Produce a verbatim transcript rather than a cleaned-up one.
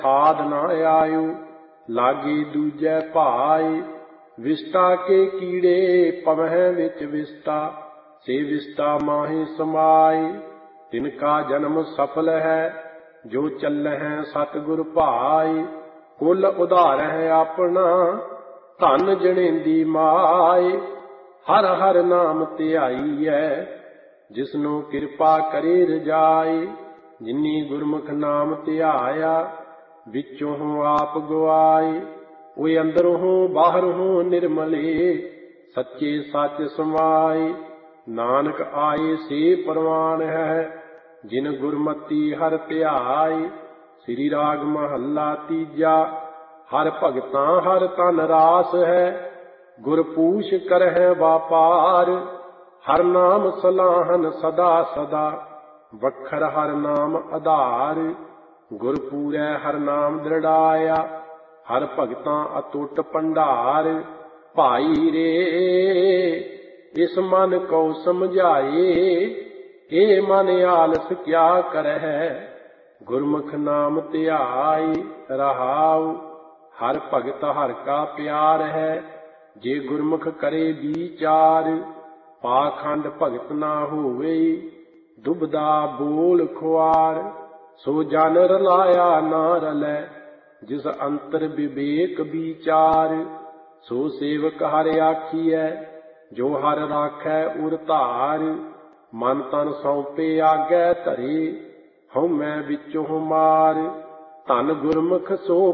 ਸਾਧ ਨਾ ਆਇਓ ਲਾਗੇ ਦੂਜੈ ਭਾਏ। ਵਿਸਟਾ ਕੇ ਕੀੜੇ ਪਵਹਿ ਵਿੱਚ ਵਿਸਟਾ, ਸੇ ਵਿਸਟਾ ਮਾਹੀ ਸਮਾਏ। ਤਿਨ ਕਾ ਜਨਮ ਸਫਲ ਹੈ ਜੋ ਚੱਲਹਿ ਸਤਿਗੁਰ ਭਾਏ। ਕੁਲ ਉਧਾਰਹਿ ਆਪਣਾ ਧਨ ਜਣੇਂਦੀ ਮਾਏ। ਹਰ ਹਰ ਨਾਮ ਧਿਆਈਐ ਜਿਸਨੂੰ ਕਿਰਪਾ ਕਰੇ ਰਜਾਏ। ਜਿਨੀ ਗੁਰਮੁਖ ਨਾਮ ਧਿਆਇਆ ਵਿੱਚੋਂ ਆਪ ਗਵਾਏ। ਓਏ ਅੰਦਰੋਂ ਬਾਹਰੋਂ ਨਿਰਮਲੇ ਸੱਚੇ ਸੱਚ ਸਮਾਏ। ਨਾਨਕ ਆਏ ਸੇ ਪ੍ਰਵਾਨ ਹੈ ਜਿਨ ਗੁਰਮਤੀ ਹਰਿ ਧਿਆਏ। ਸ੍ਰੀ ਰਾਗ ਮਹੱਲਾ ਤੀਜਾ। ਹਰਿ ਭਗਤਾਂ ਹਰਿ ਧਨ ਰਾਸ ਹੈ, ਗੁਰ ਪੂਛ ਕਰਹਿ ਵਾਪਾਰ। ਹਰਿ ਨਾਮ ਸਲਾਹਨ ਸਦਾ ਸਦਾ, ਵਖਰ ਹਰਿ ਨਾਮ ਆਧਾਰ। ਗੁਰ ਪੂਰੈ ਹਰਿ ਨਾਮ ਦ੍ਰਿੜਾਇਆ, ਹਰਿ ਭਗਤਾਂ ਅਤੁੱਟ ਭੰਡਾਰ। ਭਾਈ ਰੇ ਇਸ ਮਨ ਕਉ ਸਮਝਾਏ, ਇਹ ਮਨ ਆਲਸ ਕਿਆ ਕਰਹਿ। ਗੁਰਮੁਖ ਨਾਮ ਧਿਆਈ ਰਹਾਉ, ਹਰਿ ਭਗਤ ਹਰਿ ਕਾ ਪਿਆਰ ਹੈ। ਜੇ ਗੁਰਮੁਖ ਕਰੇ ਵਿਚਾਰ, ਪਾਖੰਡ ਭਗਤ ਨਾ ਹੋਵੇ। ਦੁਬਦਾ ਬੋਲ ਖੁਆਰ, ਸੋ ਜਨ ਰਲਾਇਆ ਨਾ ਰਲੈ। ਜਿਸ ਅੰਤਰ ਵਿਵੇਕ ਵਿਚਾਰ, ਸੋ ਸੇਵਕ ਹਰਿ ਆਖੀਐ। ਜੋ ਹਰਿ ਰਾਖੈ ਉਰ ਧਾਰ, ਮਨ ਤਨ ਸੌਂਪੇ ਆਗੈ ਧਰੇ। ਹਉਮੈ ਵਿੱਚੋਂ ਮਾਰ, ਧਨ ਗੁਰਮੁਖ ਸੋ